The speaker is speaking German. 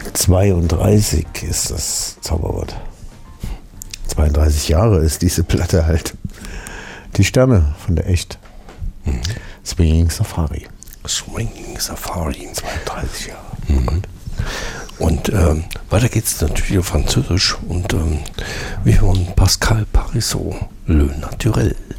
32 ist das Zauberwort. 32 Jahre ist diese Platte halt. Die Sterne von der Echt. Swinging Safari. Swinging Safari. 32 Jahre. Oh Gott. Und weiter geht's natürlich auf Französisch und wir hören Pascal Parisot, Le Naturel.